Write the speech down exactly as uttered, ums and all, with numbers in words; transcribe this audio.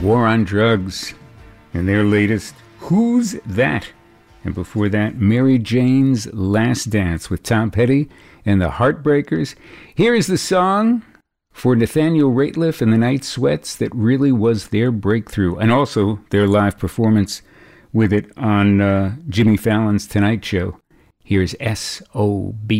War on Drugs and their latest Who's That? And before that, Mary Jane's Last Dance with Tom Petty and the Heartbreakers. Here is the song for Nathaniel Rateliff and the Night Sweats that really was their breakthrough, and also their live performance with it on uh, Jimmy Fallon's Tonight Show. Here's S O B